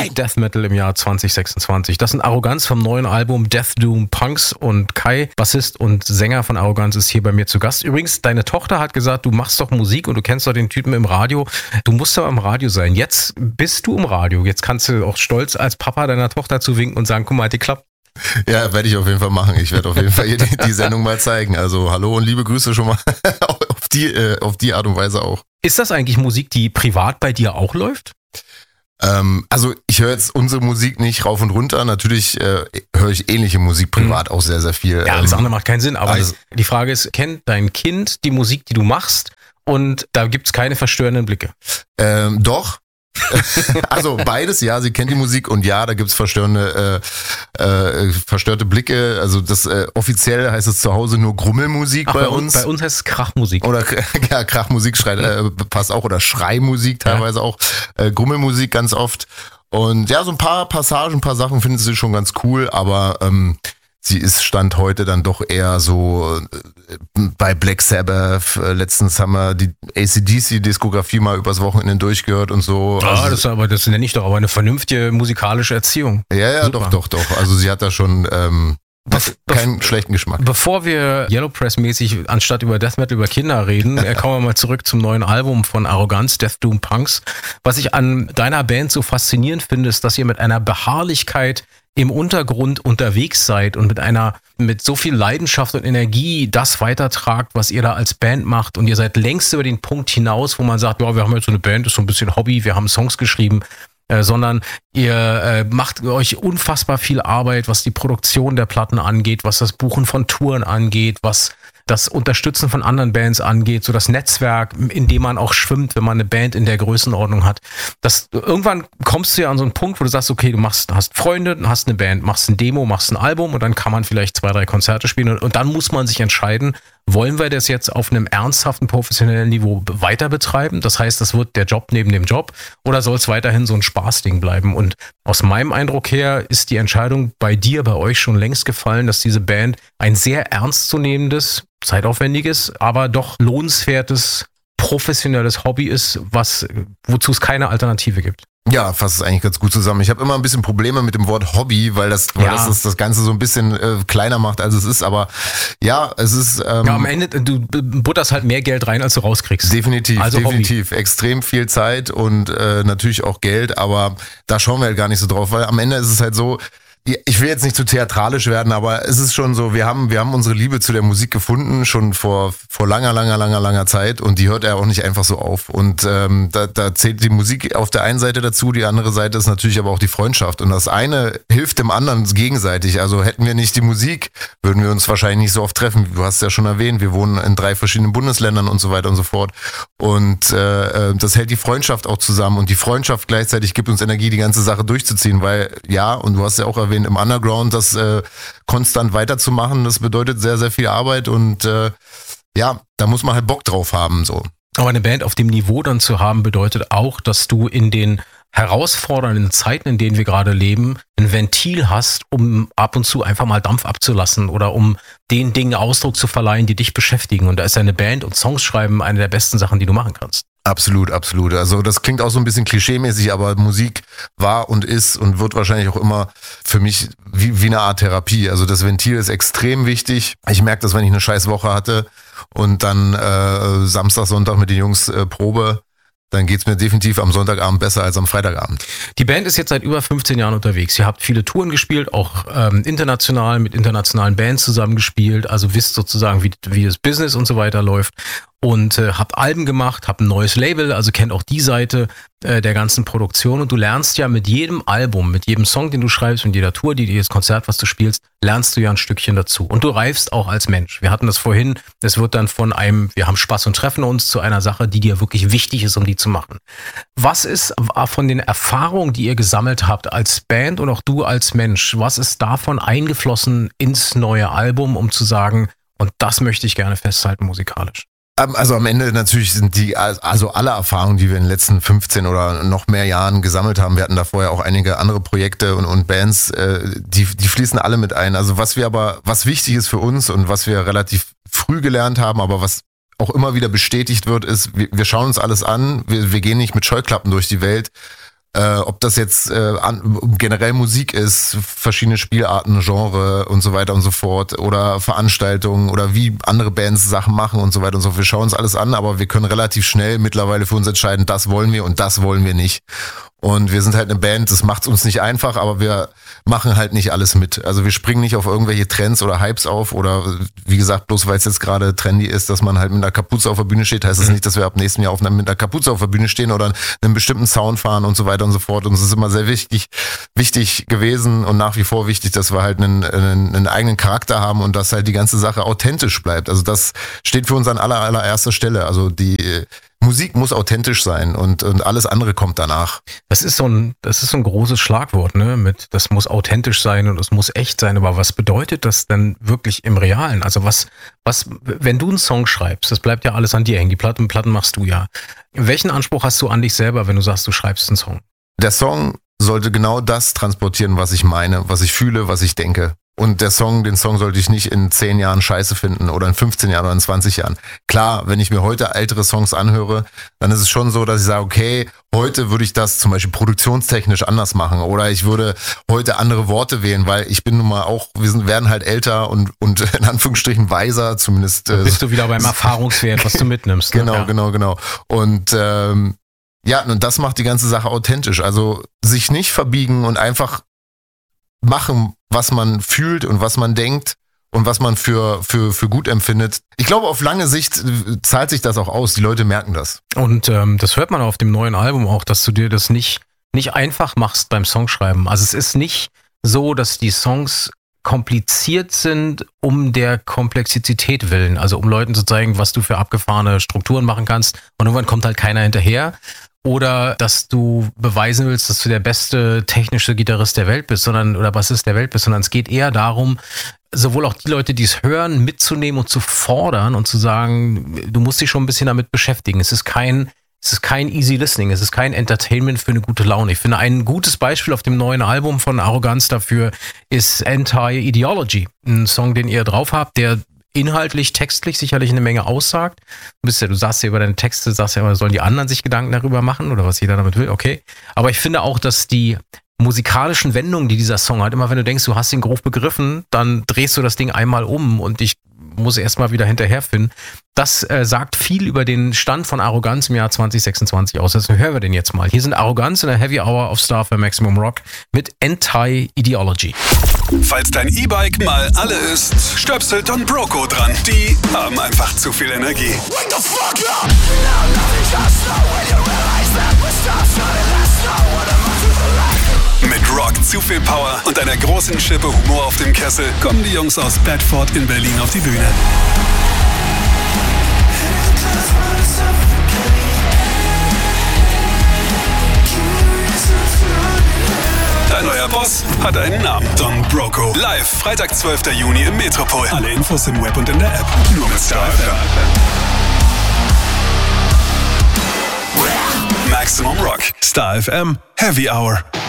Death Metal im Jahr 2026. Das sind Arroganz vom neuen Album Death Doom Punks und Kai, Bassist und Sänger von Arroganz, ist hier bei mir zu Gast. Übrigens, deine Tochter hat gesagt, du machst doch Musik und du kennst doch den Typen im Radio. Du musst aber im Radio sein. Jetzt bist du im Radio. Jetzt kannst du auch stolz als Papa deiner Tochter zuwinken und sagen, guck mal, hat die klappt. Ja, werde ich auf jeden Fall machen. Ich werde auf jeden Fall die Sendung mal zeigen. Also hallo und liebe Grüße schon mal auf die Art und Weise auch. Ist das eigentlich Musik, die privat bei dir auch läuft? Also ich höre jetzt unsere Musik nicht rauf und runter. Natürlich höre ich ähnliche Musik privat auch sehr, sehr viel. Ja, alles andere macht keinen Sinn. Aber die Frage ist, kennt dein Kind die Musik, die du machst? Und da gibt es keine verstörenden Blicke? Doch. Also beides, ja, sie kennt die Musik und ja, da gibt's verstörte Blicke. Also das offiziell heißt es zu Hause nur Grummelmusik bei uns. Bei uns heißt es Krachmusik. Oder ja, Krachmusik passt auch, oder Schreimusik teilweise auch. Grummelmusik ganz oft. Und ja, so ein paar Passagen, ein paar Sachen findet sie schon ganz cool, aber sie ist Stand heute dann doch eher so bei Black Sabbath. Letztens haben wir die AC/DC-Diskografie mal übers Wochenende durchgehört und so. Ah, also, das nenne ich doch aber eine vernünftige musikalische Erziehung. Ja, super. Doch. Also sie hat da schon keinen schlechten Geschmack. Bevor wir Yellow Press-mäßig anstatt über Death Metal über Kinder reden, kommen wir mal zurück zum neuen Album von Arroganz, Death Doom Punks. Was ich an deiner Band so faszinierend finde, ist, dass ihr mit einer Beharrlichkeit im Untergrund unterwegs seid und mit so viel Leidenschaft und Energie das weitertragt, was ihr da als Band macht. Und ihr seid längst über den Punkt hinaus, wo man sagt, ja, wir haben jetzt so eine Band, ist so ein bisschen Hobby, wir haben Songs geschrieben, sondern ihr macht euch unfassbar viel Arbeit, was die Produktion der Platten angeht, was das Buchen von Touren angeht, was das Unterstützen von anderen Bands angeht, so das Netzwerk, in dem man auch schwimmt, wenn man eine Band in der Größenordnung hat. Irgendwann kommst du ja an so einen Punkt, wo du sagst, okay, hast Freunde, hast eine Band, machst ein Demo, machst ein Album und dann kann man vielleicht 2, 3 Konzerte spielen und dann muss man sich entscheiden, wollen wir das jetzt auf einem ernsthaften, professionellen Niveau weiter betreiben? Das heißt, das wird der Job neben dem Job oder soll es weiterhin so ein Spaßding bleiben? Und aus meinem Eindruck her ist die Entscheidung bei euch schon längst gefallen, dass diese Band ein sehr ernstzunehmendes, zeitaufwendiges, aber doch lohnenswertes, professionelles Hobby ist, wozu es keine Alternative gibt. Ja, fasst es eigentlich ganz gut zusammen. Ich habe immer ein bisschen Probleme mit dem Wort Hobby, weil das Ganze so ein bisschen kleiner macht, als es ist. Aber ja, es ist... am Ende, du butterst halt mehr Geld rein, als du rauskriegst. Definitiv. Hobby. Extrem viel Zeit und natürlich auch Geld, aber da schauen wir halt gar nicht so drauf, weil am Ende ist es halt so... Ich will jetzt nicht zu theatralisch werden, aber es ist schon so, wir haben unsere Liebe zu der Musik gefunden, schon vor langer Zeit und die hört ja auch nicht einfach so auf. Und da zählt die Musik auf der einen Seite dazu, die andere Seite ist natürlich aber auch die Freundschaft. Und das eine hilft dem anderen gegenseitig. Also hätten wir nicht die Musik, würden wir uns wahrscheinlich nicht so oft treffen. Du hast es ja schon erwähnt, wir wohnen in 3 verschiedenen Bundesländern und so weiter und so fort. Und das hält die Freundschaft auch zusammen und die Freundschaft gleichzeitig gibt uns Energie, die ganze Sache durchzuziehen, weil ja, und du hast ja auch erwähnt, im Underground das konstant weiterzumachen, das bedeutet sehr, sehr viel Arbeit und da muss man halt Bock drauf haben. So. Aber eine Band auf dem Niveau dann zu haben, bedeutet auch, dass du in den herausfordernden Zeiten, in denen wir gerade leben, ein Ventil hast, um ab und zu einfach mal Dampf abzulassen oder um den Dingen Ausdruck zu verleihen, die dich beschäftigen. Und da ist eine Band und Songs schreiben eine der besten Sachen, die du machen kannst. Absolut. Also das klingt auch so ein bisschen klischeemäßig, aber Musik war und ist und wird wahrscheinlich auch immer für mich wie eine Art Therapie. Also das Ventil ist extrem wichtig. Ich merke das, wenn ich eine scheiß Woche hatte und dann Samstag, Sonntag mit den Jungs Probe, dann geht's mir definitiv am Sonntagabend besser als am Freitagabend. Die Band ist jetzt seit über 15 Jahren unterwegs. Ihr habt viele Touren gespielt, auch international, mit internationalen Bands zusammengespielt, also wisst sozusagen, wie das Business und so weiter läuft. Und habt Alben gemacht, habt ein neues Label, also kennt auch die Seite der ganzen Produktion. Und du lernst ja mit jedem Album, mit jedem Song, den du schreibst, mit jeder Tour, jedes Konzert, was du spielst, lernst du ja ein Stückchen dazu. Und du reifst auch als Mensch. Wir hatten das vorhin, es wird dann wir haben Spaß und treffen uns zu einer Sache, die dir wirklich wichtig ist, um die zu machen. Was ist von den Erfahrungen, die ihr gesammelt habt als Band und auch du als Mensch, was ist davon eingeflossen ins neue Album, um zu sagen, und das möchte ich gerne festhalten musikalisch? Also am Ende natürlich sind alle Erfahrungen, die wir in den letzten 15 oder noch mehr Jahren gesammelt haben, wir hatten da vorher auch einige andere Projekte und Bands, die fließen alle mit ein. Also was wichtig ist für uns und was wir relativ früh gelernt haben, aber was auch immer wieder bestätigt wird, ist, wir schauen uns alles an, wir gehen nicht mit Scheuklappen durch die Welt Ob das jetzt generell Musik ist, verschiedene Spielarten, Genre und so weiter und so fort oder Veranstaltungen oder wie andere Bands Sachen machen und so weiter und so fort. Wir schauen uns alles an, aber wir können relativ schnell mittlerweile für uns entscheiden, das wollen wir und das wollen wir nicht. Und wir sind halt eine Band, das macht uns nicht einfach, aber wir machen halt nicht alles mit. Also wir springen nicht auf irgendwelche Trends oder Hypes auf oder wie gesagt, bloß weil es jetzt gerade trendy ist, dass man halt mit einer Kapuze auf der Bühne steht, heißt das nicht, dass wir ab nächstem Jahr mit einer Kapuze auf der Bühne stehen oder einen bestimmten Sound fahren und so weiter und so fort. Und es ist immer sehr wichtig gewesen und nach wie vor wichtig, dass wir halt einen eigenen Charakter haben und dass halt die ganze Sache authentisch bleibt. Also das steht für uns an allererster Stelle. Also die Musik muss authentisch sein und alles andere kommt danach. Das ist so ein großes Schlagwort, ne? Das muss authentisch sein und es muss echt sein. Aber was bedeutet das denn wirklich im Realen? Also wenn du einen Song schreibst, das bleibt ja alles an dir hängen. Die Platten machst du ja. Welchen Anspruch hast du an dich selber, wenn du sagst, du schreibst einen Song? Der Song sollte genau das transportieren, was ich meine, was ich fühle, was ich denke. Und den Song sollte ich nicht in 10 Jahren scheiße finden oder in 15 Jahren oder in 20 Jahren. Klar, wenn ich mir heute ältere Songs anhöre, dann ist es schon so, dass ich sage, okay, heute würde ich das zum Beispiel produktionstechnisch anders machen oder ich würde heute andere Worte wählen, weil ich bin nun mal auch, werden halt älter und in Anführungsstrichen weiser, zumindest. Bist du wieder beim Erfahrungswert, was du mitnimmst. Genau, ne? Genau. Und und das macht die ganze Sache authentisch. Also sich nicht verbiegen und einfach machen, was man fühlt und was man denkt und was man für gut empfindet. Ich glaube, auf lange Sicht zahlt sich das auch aus. Die Leute merken das. Und das hört man auf dem neuen Album auch, dass du dir das nicht einfach machst beim Songschreiben. Also es ist nicht so, dass die Songs kompliziert sind um der Komplexität willen. Also um Leuten zu zeigen, was du für abgefahrene Strukturen machen kannst. Und irgendwann kommt halt keiner hinterher. Oder dass du beweisen willst, dass du der beste technische Gitarrist der Welt bist, oder Bassist der Welt bist, sondern es geht eher darum, sowohl auch die Leute, die es hören, mitzunehmen und zu fordern und zu sagen, du musst dich schon ein bisschen damit beschäftigen. Es ist kein easy listening, es ist kein Entertainment für eine gute Laune. Ich finde, ein gutes Beispiel auf dem neuen Album von Arroganz dafür ist Anti-Ideology, ein Song, den ihr drauf habt, der inhaltlich, textlich sicherlich eine Menge aussagt. Du sagst ja über deine Texte, sollen die anderen sich Gedanken darüber machen oder was jeder damit will, okay. Aber ich finde auch, dass die musikalischen Wendungen, die dieser Song hat, immer wenn du denkst, du hast ihn grob begriffen, dann drehst du das Ding einmal um und ich muss erstmal wieder hinterherfinden. Das sagt viel über den Stand von Arroganz im Jahr 2026 aus. Also hören wir den jetzt mal. Hier sind Arroganz in der Heavy Hour auf Star für Maximum Rock mit Anti-Ideology. Falls dein E-Bike mal alle ist, stöpselt Don Broco dran. Die haben einfach zu viel Energie. Wake the fuck up! Now nothing just know when you realize that we stop trying to last know what am I to the life. Mit Rock, zu viel Power und einer großen Schippe Humor auf dem Kessel kommen die Jungs aus Bedford in Berlin auf die Bühne. Dein neuer Boss hat einen Namen. Don Broco. Live, Freitag, 12. Juni im Metropol. Alle Infos im Web und in der App. Nur mit Star FM. Maximum Rock. Star FM. Heavy Hour.